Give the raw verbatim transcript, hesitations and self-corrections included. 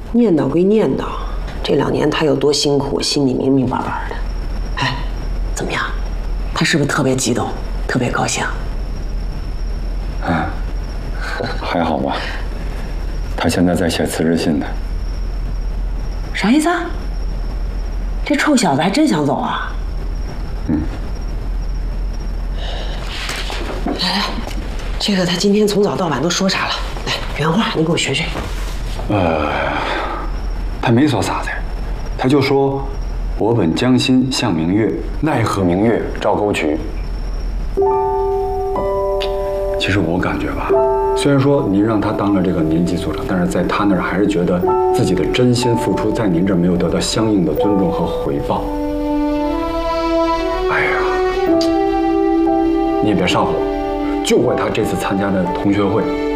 念叨归念叨，这两年他有多辛苦，心里明明白白的。哎，怎么样？他是不是特别激动，特别高兴？ 嗯，还好吧。他现在在写辞职信呢。 啥意思啊？这臭小子还真想走啊？ 嗯。 来来，这个他今天从早到晚都说啥了？来，原话你给我学学。 呃，他没说啥子，他就说：“我本将心向明月，奈何明月照沟渠。”其实我感觉吧，虽然说您让他当了这个年级组长，但是在他那儿还是觉得自己的真心付出在您这儿没有得到相应的尊重和回报。哎呀，你也别上火，就怪他这次参加的同学会